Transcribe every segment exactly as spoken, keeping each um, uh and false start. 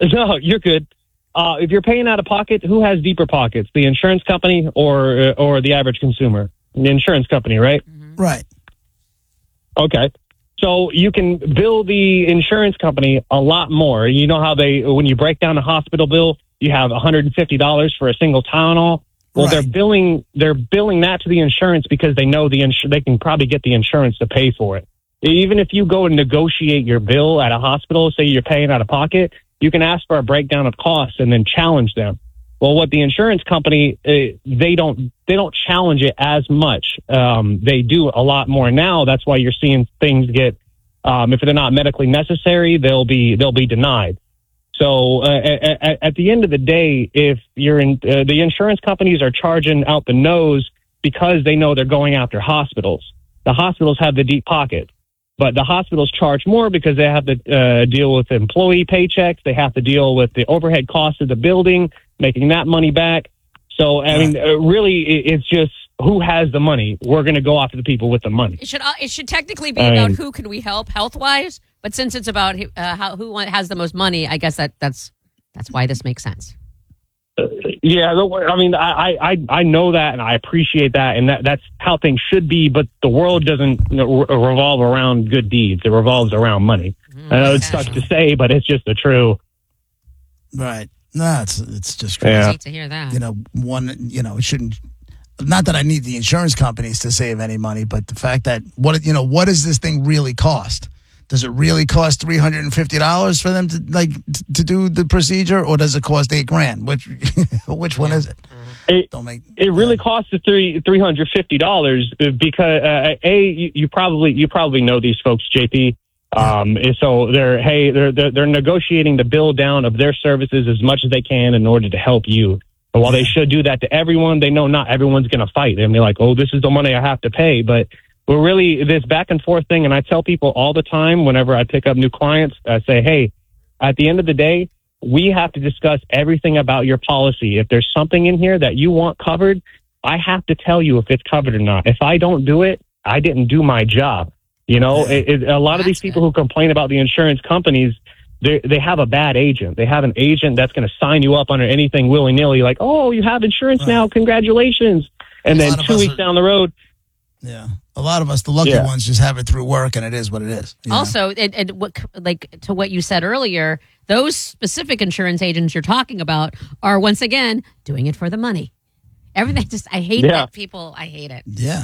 No, you're good. Uh, if you're paying out of pocket, who has deeper pockets, the insurance company or or the average consumer? The insurance company, right? Mm-hmm. Right. Okay. So you can bill the insurance company a lot more. You know how they, when you break down a hospital bill, you have one hundred fifty dollars for a single Tylenol. Well, Right. they're billing they're billing that to the insurance because they know the insur- they can probably get the insurance to pay for it. Even if you go and negotiate your bill at a hospital, say you're paying out of pocket, you can ask for a breakdown of costs and then challenge them. Well, what the insurance company, uh, they don't they don't challenge it as much. Um, they do a lot more now. That's why you're seeing things get, um, if they're not medically necessary, they'll be they'll be denied. So uh, at, at the end of the day, if you're in, uh, the insurance companies are charging out the nose because they know they're going after hospitals. The hospitals have the deep pocket, but the hospitals charge more because they have to uh, deal with employee paychecks. They have to deal with the overhead costs of the building, making that money back. So, I mean, uh, really, it, it's just who has the money. We're going to go after the people with the money. It should uh, it should technically be I about mean- who can we help health wise, but since it's about uh, how who has the most money, I guess that that's that's why this makes sense. Yeah, I mean, I, I, I know that, and I appreciate that, and that, that's how things should be. But the world doesn't you know, re- revolve around good deeds; it revolves around money. Mm, I know it sucks to say, but it's just the truth. Right. No, it's it's just Yeah. crazy. I hate to hear that. You know, one. You know, it shouldn't. Not that I need the insurance companies to save any money, but the fact that what you know, what does this thing really cost? Does it really cost three hundred and fifty dollars for them to like t- to do the procedure, or does it cost eight grand? Which which one is it? It, Don't make it really costs the three three hundred fifty dollars because uh, a you, you probably you probably know these folks, J P. Um, and so they're hey they're, they're they're negotiating the bill down of their services as much as they can in order to help you. But while they should do that to everyone, they know not everyone's going to fight. And they're like, oh, this is the money I have to pay. But we're really this back and forth thing. And I tell people all the time whenever I pick up new clients, I say, hey, at the end of the day, we have to discuss everything about your policy. If there's something in here that you want covered, I have to tell you if it's covered or not. If I don't do it, I didn't do my job. You know, it, it, a lot of these people who complain about the insurance companies, they they have a bad agent. They have an agent that's going to sign you up under anything willy-nilly, like, oh, you have insurance Right. now, congratulations. And A then lot of two us weeks are- down the road, Yeah. A lot of us, the lucky Yeah. ones, just have it through work, and it is what it is. you know? Also, and, and what like to what you said earlier, those specific insurance agents you're talking about are once again doing it for the money. Everything just I hate Yeah. that people. I hate it. Yeah.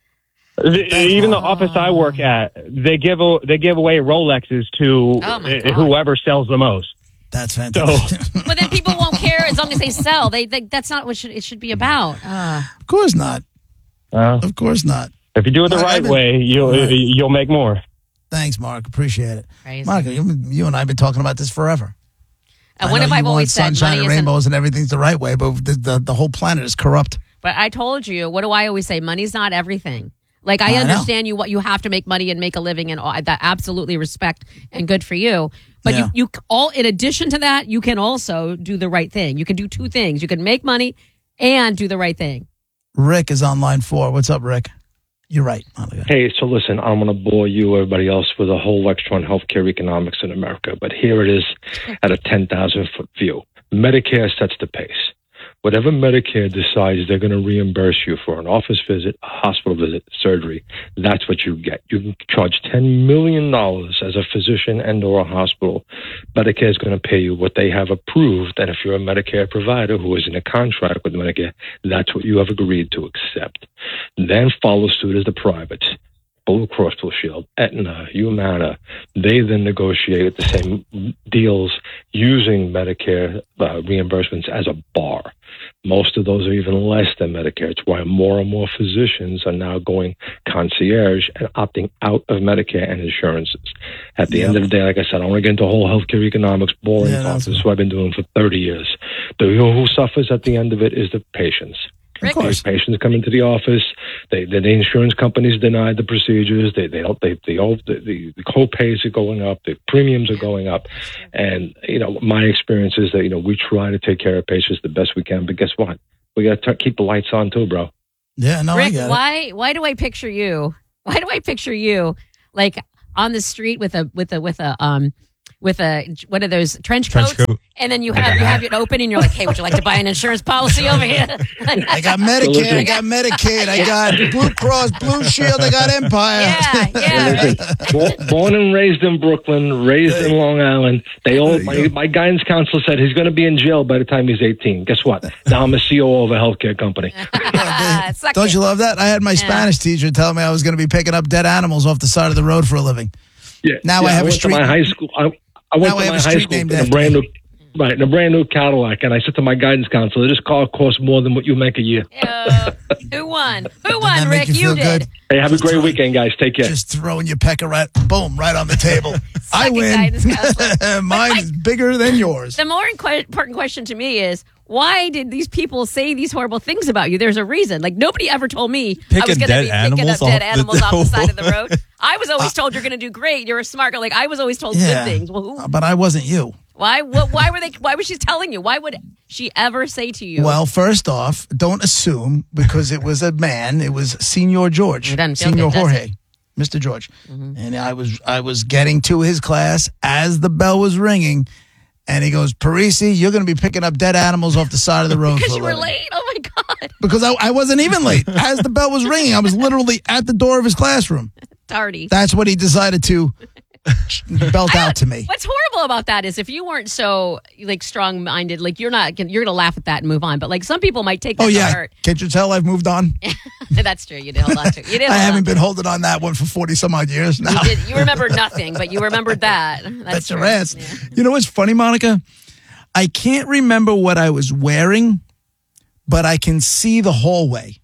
The- even the office I work at, they give a, they give away Rolexes to Oh, my uh, God. whoever sells the most. That's fantastic. But then people won't care as long as they sell. They, they that's not what should, it should be about. Uh, Of course not. Uh, Of course not. if you do it the Mark, right I've been- way, you'll Right. you'll make more. Thanks, Mark. Appreciate it. crazy. Monica, you, you and I have been talking about this forever. And I what know if you I've want always said sunshine money and isn't? rainbows and everything's the right way, but the, the, the whole planet is corrupt. But I told you, what do I always say? Money's not everything. Like, I, I know. understand you what you have to make money and make a living, and all, that absolutely respect and good for you. But Yeah. you, you all, in addition to that, you can also do the right thing. You can do two things. You can make money and do the right thing. Rick is on line four. What's up, Rick? You're right, Monica. Hey, so listen, I'm going to bore you, everybody else, with a whole lecture on healthcare economics in America. But here it is at a ten thousand foot view. Medicare sets the pace. Whatever Medicare decides they're going to reimburse you for an office visit, a hospital visit, surgery, that's what you get. You can charge ten million dollars as a physician and or a hospital. Medicare is going to pay you what they have approved. And if you're a Medicare provider who is in a contract with Medicare, that's what you have agreed to accept. Then follow suit as the privates. Blue Cross Blue Shield, Aetna, Humana, they then negotiate the same deals using Medicare uh, reimbursements as a bar. Most of those are even less than Medicare. It's why more and more physicians are now going concierge and opting out of Medicare and insurances. At the Yep. end of the day, like I said, I don't want to get into whole healthcare economics, boring Yeah, talk. that's This is what I've been doing for thirty years. The who suffers at the end of it is the patients. Of course. Patients come into the office. They, the, the insurance companies deny the procedures. They, they don't. They, they all, the, the, the co-pays are going up. The premiums are going up. And you know, my experience is that you know we try to take care of patients the best we can. But guess what? We got to keep the lights on too, bro. Yeah, no, I Rick, get it. why why do I picture you? Why do I picture you like on the street with a with a with a um with a one of those trench Trench coats, coat. and then you have you have it open, and you're like, "Hey, would you like to buy an insurance policy over here?" I got Medicare, I got Medicaid, I got Blue Cross, Blue Shield, I got Empire. Yeah, yeah. Listen, born, born and raised in Brooklyn, raised in Long Island. They all my, my guidance counselor said he's going to be in jail by the time he's eighteen. Guess what? Now I'm a C O O of a healthcare company. Suck Don't it. you love that? I had my Yeah. Spanish teacher tell me I was going to be picking up dead animals off the side of the road for a living. Yeah. Now yeah, I have a went street- To my high school. I, I went Now I to have my a high street school named in a after brand me. new, right, in a brand new Cadillac, and I said to my guidance counselor, "This car costs more than what you make a year." Uh, who won? Who won, that make Rick? you You feel did. good? Hey, have a great throwing- weekend, guys. Take care. Just throwing your pecker right, boom, right on the table. I Second win. guidance counselor. Mine is bigger than yours. The more inqu- important question to me is, why did these people say these horrible things about you? There's a reason. Like, nobody ever told me I was Picking going to dead be picking animals up dead off the- animals off the side of the road. I was always told you're going to do great. You're a smart girl. Like, I was always told Yeah. good things. Well, who, But I wasn't you. why? What, why were they? Why was she telling you? Why would she ever say to you? Well, first off, don't assume because it was a man. It was Senor George, It doesn't feel Senor good, does Jorge, Mister George, and I was I was getting to his class as the bell was ringing, and he goes, "Parisi, you're going to be picking up dead animals off the side of the road because for a you were living." late. Oh my god, Because I, I wasn't even late. As the bell was ringing, I was literally at the door of his classroom. tardy. That's what he decided to belt I out don't- to me. What's horrible about that is if you weren't so like strong minded, like you're not, you're gonna laugh at that and move on. But like some people might take that Oh to yeah, heart. can't you tell I've moved on? That's true. You did hold on to. You did. I hold haven't on been to. holding on that one for forty some odd years now. You, did, you remembered nothing, but you remembered that. That's That's your true. ass. Yeah. You know what's funny, Monica? I can't remember what I was wearing, but I can see the hallway.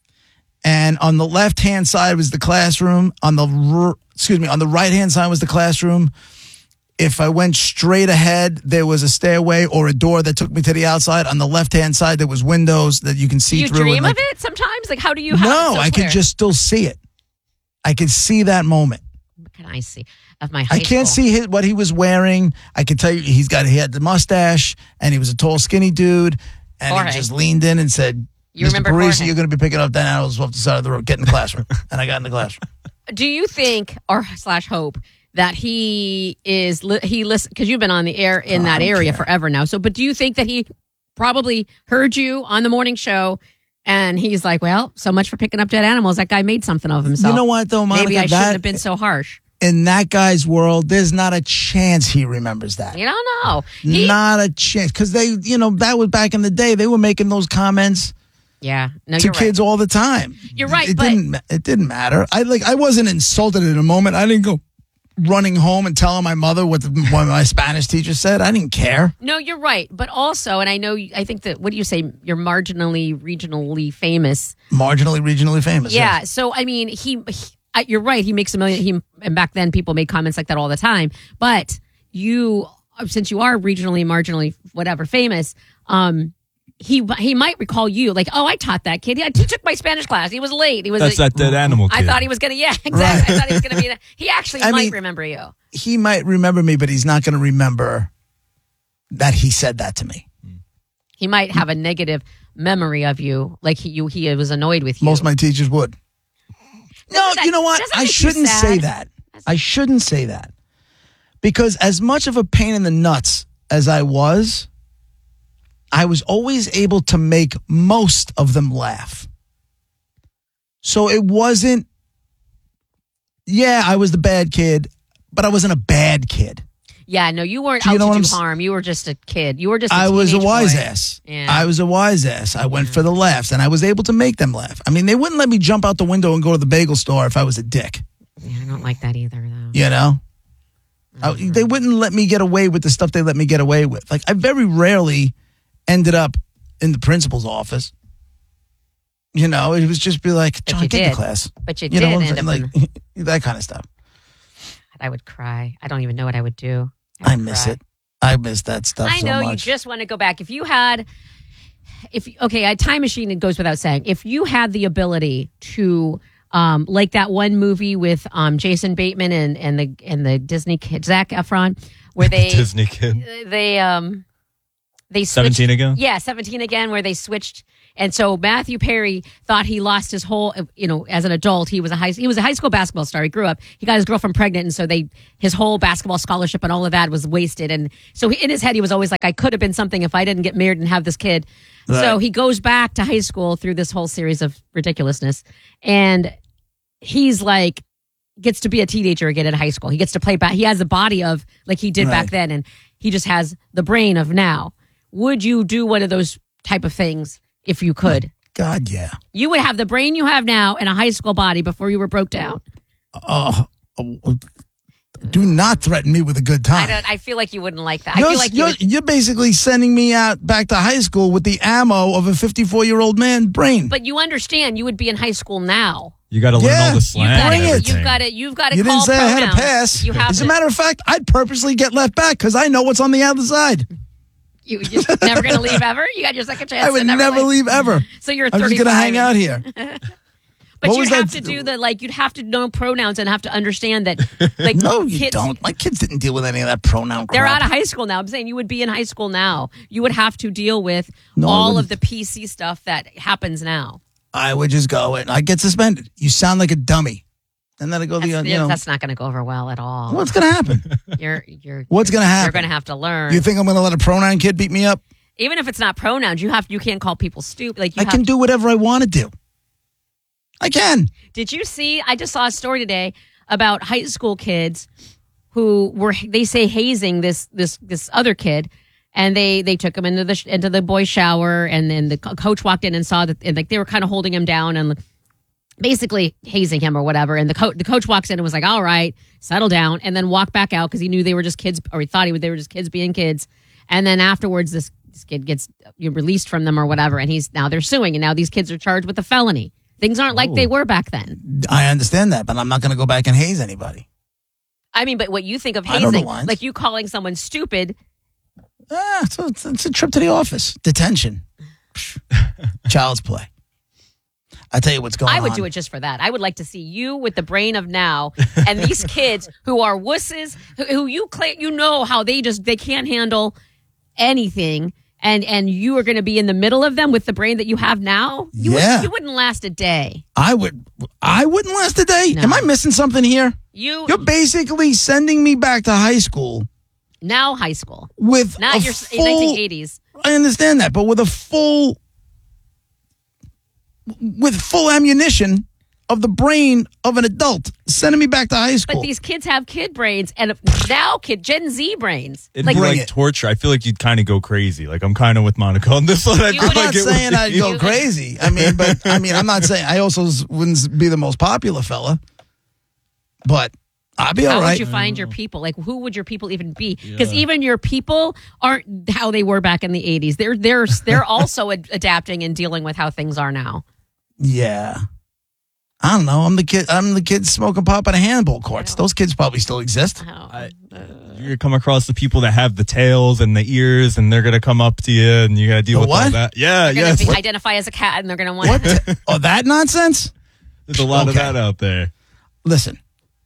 And on the left hand side was the classroom. On the r- excuse me, on the right hand side was the classroom. If I went straight ahead, there was a stairway or a door that took me to the outside. On the left hand side, there was windows that you can see Do you through. dream and, like, of it sometimes? Like, how do you? Have No, it so I clear? could just still see it. I could see that moment. What can I see of my? High I can't school? see his, what he was wearing. I can tell you he's got he had the mustache and he was a tall, skinny dude, and Jorge. he just leaned in and said, You "Mister remember Parisi, Jorge? you're going to be picking up dead animals off the side of the road. Get in the classroom." And I got in the classroom. Do you think, or slash hope, that he is li- he listen because you've been on the air in Oh, I that don't area care. forever now? So, but do you think that he probably heard you on the morning show? And he's like, well, so much for picking up dead animals. That guy made something of himself. You know what, though, Monica? Maybe I that, shouldn't have been so harsh. in that guy's world, there's not a chance he remembers that. You don't know. He, Not a chance. Because they, you know, that was back in the day. They were making those comments yeah, no, to you're kids all the time. You're right, It but- didn't. ma- It didn't matter. I like. I wasn't insulted in a moment. I didn't go running home and telling my mother what, the, what my Spanish teacher said. I didn't care. right. No, you're right. But also, and I know, you- I think that, what do you say? You're marginally, regionally famous. Marginally, regionally famous. Yeah. yes. So I mean, he, he I- you're right. He makes a million. He and back then people made comments like that all the time. But you, since you are regionally, marginally, whatever, famous, um, he he might recall you like, oh, I taught that kid. He, he took my Spanish class. He was late. He was. That's a, that dead animal I kid. thought he was gonna. Yeah, exactly. Right. I thought he was gonna be. He actually I might mean- remember you. He might remember me, but he's not going to remember that he said that to me. He might have a negative memory of you, like he you he was annoyed with you. Most of my teachers would. No, Doesn't that- you know what? doesn't I make you shouldn't sad? say that. I shouldn't say that. Because as much of a pain in the nuts as I was, I was always able to make most of them laugh. So it wasn't, yeah, I was the bad kid, but I wasn't a bad kid. Yeah, no, you weren't Do you out know to what do I'm s- harm. You were just a kid. You were just. I I was a wise ass. Yeah. I was a wise ass. I went for the laughs and I was able to make them laugh. I mean, they wouldn't let me jump out the window and go to the bagel store if I was a dick, Yeah, I don't like that either, though. you know? I- they wouldn't let me get away with the stuff they let me get away with. Like, I very rarely ended up in the principal's office. You know, it was just be like, John, you get did. to class. But you, You did know what I'm end saying? up. Like, in, that kind of stuff. I would cry. I don't even know what I would do. I would miss cry. it. I miss that stuff I so know much. you just want to go back. If you had, if okay, a time machine. It goes without saying. If you had the ability to, um, like that one movie with um Jason Bateman and and the and the Disney kid Zac Efron, where they Disney kid. they um they switched, seventeen again? Yeah, seventeen again, where they switched. And so Matthew Perry thought he lost his whole, you know, as an adult, he was a high, he was a high school basketball star. He grew up, he got his girlfriend pregnant. And so they, his whole basketball scholarship and all of that was wasted. And so he, in his head, he was always like, I could have been something if I didn't get married and have this kid. Right. So he goes back to high school through this whole series of ridiculousness. And he's like, gets to be a teenager again in high school. He gets to play back. He has the body of like he did right. back then. And he just has the brain of now. Would you do one of those type of things if you could? God, yeah. You would have the brain you have now and a high school body before you were broke down. Oh, uh, do not threaten me with a good time. I don't. I feel like you wouldn't like that. You're, I feel like you you're, would, you're basically sending me out back to high school with the ammo of a fifty-four-year-old man brain. But you understand, you would be in high school now. You got to learn Yeah. all the slang. Bring it. You've got to. You've got to You call didn't say pronouns. I had a pass. You have As a to- matter of fact, I'd purposely get left back because I know what's on the other side. You, you're never going to leave ever? You got your second chance. I would to never, never leave ever. So you're I'm just thirty-five. going to hang out here. But What you'd was have that- to do the, like, you'd have to know pronouns and have to understand that, like, No, you kids, don't. My kids didn't deal with any of that pronoun crap. they're out of high school now. I'm saying you would be in high school now. You would have to deal with No, I all of wouldn't. the P C stuff that happens now. I would just go and I get suspended. You sound like a dummy. And then I go, That's, the, uh, you know, that's not going to go over well at all. what's going to happen? You're, you're, What's going to happen? You're going to have to learn. You think I'm going to let a pronoun kid beat me up? Even if it's not pronouns, you have you can't call people stupid. Like you I have can do whatever I want to do. I can. Did you see? I just saw a story today about high school kids who were they say hazing this this this other kid, and they they took him into the into the boys' shower, and then the co- coach walked in and saw that, and like they were kind of holding him down and basically hazing him or whatever. And the coach the coach walks in and was like, "All right, settle down," and then walked back out because he knew they were just kids, or he thought he, they were just kids being kids. And then afterwards, this, this kid gets you know, released from them or whatever, and he's now they're suing, and now these kids are charged with a felony. Things aren't like Oh. they were back then. I understand that, but I'm not going to go back and haze anybody. I mean, but what you think of I know the hazing, lines. like you calling someone stupid, Ah, so it's, it's a trip to the office. Detention. Psh. Child's play. I tell you what's going on. I would do it just for that. I would like to see you with the brain of now, and these kids who are wusses, who, who you claim you know how they just they can't handle anything, and and you are going to be in the middle of them with the brain that you have now. You Yeah. would, you wouldn't last a day. I would. I wouldn't last a day. No. Am I missing something here? You You're basically sending me back to high school now high school, with not a your full, nineteen eighties. I understand that, but with a full, with full ammunition of the brain of an adult, sending me back to high school. But these kids have kid brains, and now kid Gen Z brains. It'd Like be Bring like it. torture. I feel like you'd kind of go crazy. Like I'm kind of with Monica on this one. I You feel would- I'm like not it would saying be- I'd go crazy. I mean, but I mean, I'm not saying I also wouldn't be the most popular fella, but I'd be How all would right. you find your people? Like, who would your people even be? Because even your people aren't how they were back in the eighties. They're they're they're also ad- adapting and dealing with how things are now. Yeah. I don't know. I'm the kid. I'm the kid smoking pop at a handball courts. Those kids probably still exist. Oh. I- You're gonna come across the people that have the tails and the ears, and they're gonna come up to you, and you gotta deal The with all what? that. Yeah, They're gonna yes. be, identify as a cat, and they're gonna want. What? Oh, that nonsense? There's a lot Okay. of that out there. Listen,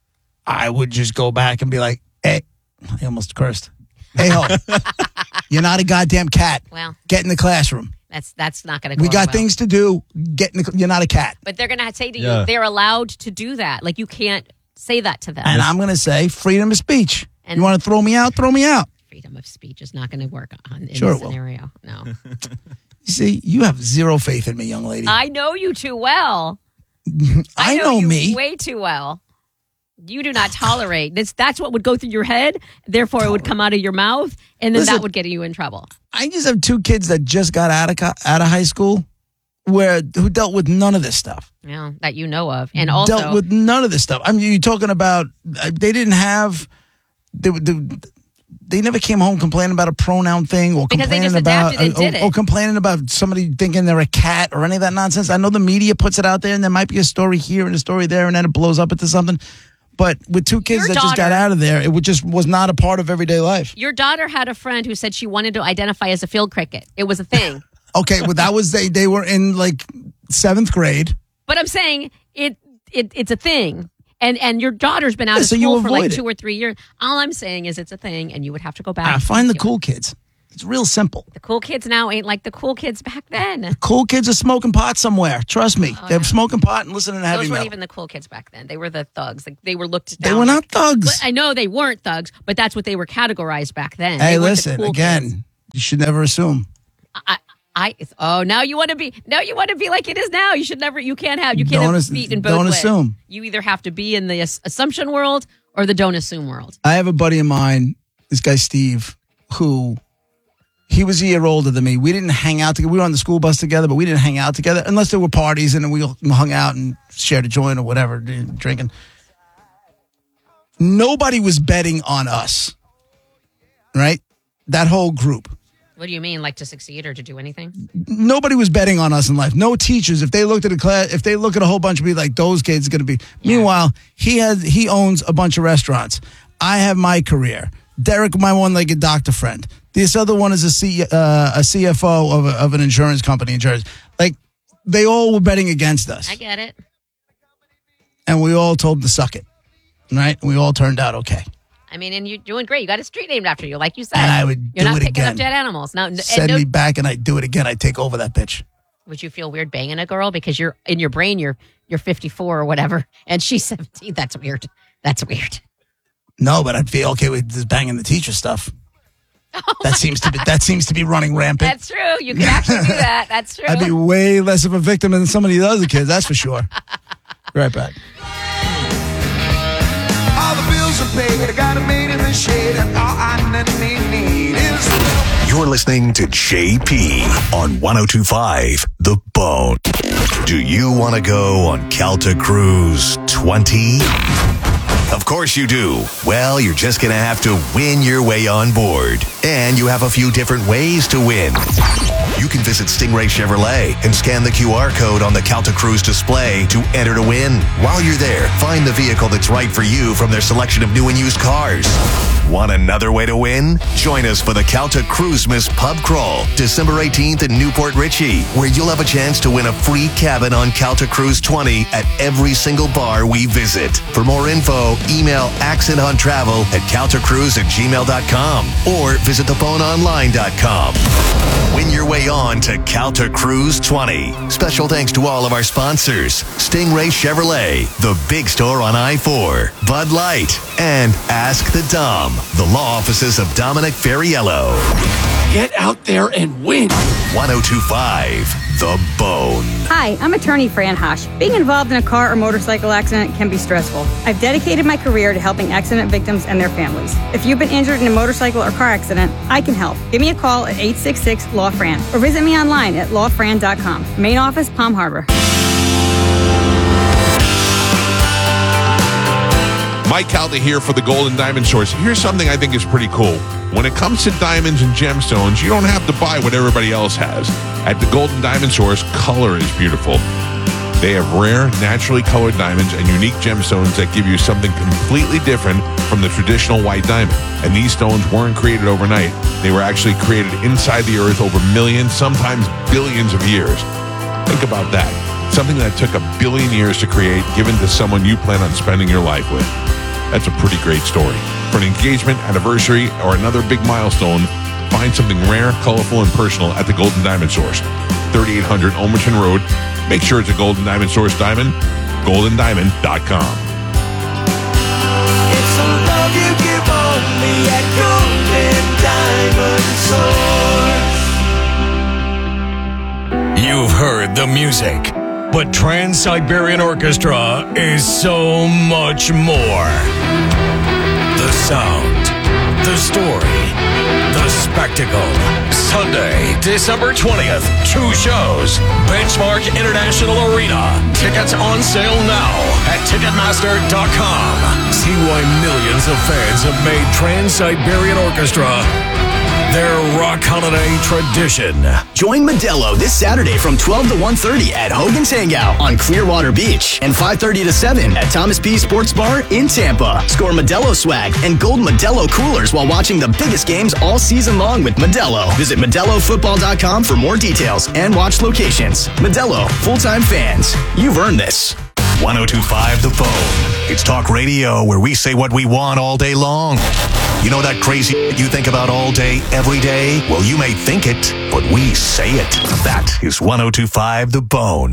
I would just go back and be like, hey, I almost cursed. Hey, ho, you're not a goddamn cat. Well, Get in the classroom. that's that's not gonna. Go We got well. things to do. Get in the, you're not a cat. But they're gonna say to Yeah. you, they're allowed to do that. Like you can't say that to them. And I'm going to say freedom of speech. And- you want to throw me out? Throw me out. Freedom of speech is not going to work on in Sure this it will. scenario. No, You see, you have zero faith in me, young lady. I know you too well. I know you me. way too well. You do not tolerate this. That's what would go through your head. Therefore, it would come out of your mouth, and then Listen. that would get you in trouble. I just have two kids that just got out of co- out of high school, where who dealt with none of this stuff. You know, that you know of, and also dealt with none of this stuff. I mean, you're talking about uh, they didn't have they, they they never came home complaining about a pronoun thing or Because they complaining just about adapted and or, did it. or complaining about somebody thinking they're a cat or any of that nonsense. I know the media puts it out there, and there might be a story here and a story there, and then it blows up into something. But with two kids Your that just got daughter- out of there, it would just was not a part of everyday life. your daughter had a friend who said she wanted to identify as a field cricket. It was a thing. Okay, well that was they they were in like seventh grade. But I'm saying it, it it's a thing. And and your daughter's been out Yeah, of so you school for like avoid it. two or three years. All I'm saying is it's a thing, and you would have to go back. Ah, find the cool kids. It's real simple. The cool kids now ain't like the cool kids back then. Cool kids are smoking pot somewhere. Trust me. Oh, They're no. smoking pot and listening to heavy Those weren't metal. even the cool kids back then. They were the thugs. Like, they were looked down. They were not like- thugs. I know they weren't thugs, but that's what they were categorized back then. Hey, They weren't the listen, cool again, kids. you should never assume. I, I, it's, oh, now you want to be, now you want to be like it is now. You should never, you can't have, you can't Don't have ass- feet in both don't ways. assume. You either have to be in the ass- assumption world or the don't assume world. I have a buddy of mine, this guy Steve, who he was a year older than me. We didn't hang out together. We were on the school bus together, but we didn't hang out together unless there were parties and then we all hung out and shared a joint or whatever, drinking. Nobody was betting on us, right? That whole group. What do you mean, like to succeed or to do anything? Nobody was betting on us in life. No teachers. If they looked at a class, if they look at a whole bunch of people like those kids are going to be. Yeah. Meanwhile, he has he owns a bunch of restaurants. I have my career. Derek, my one-legged doctor friend. This other one is a C, uh, a C F O of, a, of an insurance company in Jersey. Like, they all were betting against us. I get it. And we all told them to suck it, right? And we all turned out okay. I mean, and you're doing great. You got a street named after you, like you said. And I would You're do not it picking again. up dead animals. Now, and Send no- me back and I'd do it again. I'd take over that bitch. Would you feel weird banging a girl because you're in your brain you're you're fifty-four or whatever, and she's seventeen? That's weird. That's weird. No, but I'd feel okay with this banging the teacher stuff. That seems to be that seems to be running rampant. That's true. You can actually do that. That's true. I'd be way less of a victim than some of the other kids, that's for sure. Right back. All the bills are paid. I got a maid in the shade, and all I need, need is. You're listening to J P on one oh two point five The Bone. Do you want to go on Calta Cruise twenty? Of course you do. Well, you're just going to have to win your way on board. And you have a few different ways to win. You can visit Stingray Chevrolet and scan the Q R code on the Calta Cruise display to enter to win. While you're there, find the vehicle that's right for you from their selection of new and used cars. Want another way to win? Join us for the Calta Cruisemas Pub Crawl, December eighteenth in Newport Richey, where you'll have a chance to win a free cabin on Calta Cruise twenty at every single bar we visit. For more info, email accent hunt travel at caltacruise at gmail dot com or visit the bone online dot com. Win your way on to Calta Cruise twenty. Special thanks to all of our sponsors: Stingray Chevrolet, The Big Store on I four, Bud Light, and Ask the Dom, the law offices of Dominic Ferriello. Get out there and win. one oh two point five The Bone. Hi, I'm attorney Fran Hosh. Being involved in a car or motorcycle accident can be stressful. I've dedicated my career to helping accident victims and their families. If you've been injured in a motorcycle or car accident, I can help. Give me a call at eight six six, L A W, F R A N or visit me online at law fran dot com. Main office, Palm Harbor. Mike Calda here for the Gold and Diamond Source. Here's something I think is pretty cool. When it comes to diamonds and gemstones, you don't have to buy what everybody else has. At the Gold and Diamond Source, color is beautiful. They have rare, naturally colored diamonds and unique gemstones that give you something completely different from the traditional white diamond. And these stones weren't created overnight. They were actually created inside the earth over millions, sometimes billions of years. Think about that. Something that took a billion years to create, given to someone you plan on spending your life with. That's a pretty great story. For an engagement, anniversary, or another big milestone, find something rare, colorful, and personal at the Golden Diamond Source. thirty-eight hundred Olmerton Road. Make sure it's a Golden Diamond Source diamond. golden diamond dot com. It's a love you give only at Golden Diamond Source. You've heard the music, but Trans-Siberian Orchestra is so much more. The sound, the story, the spectacle. Sunday, December twentieth, two shows. Benchmark International Arena. Tickets on sale now at ticketmaster dot com. See why millions of fans have made Trans-Siberian Orchestra their rock holiday tradition. Join Modelo this Saturday from twelve to one thirty at Hogan's Hangout on Clearwater Beach and five thirty to seven at Thomas P. Sports Bar in Tampa. Score Modelo swag and gold Modelo coolers while watching the biggest games all season long with Modelo. Visit Modelo Football dot com for more details and watch locations. Modelo, full-time fans. You've earned this. one oh two point five The Bone. It's talk radio where we say what we want all day long. You know that crazy you think about all day, every day? Well, you may think it, but we say it. That is one oh two point five The Bone.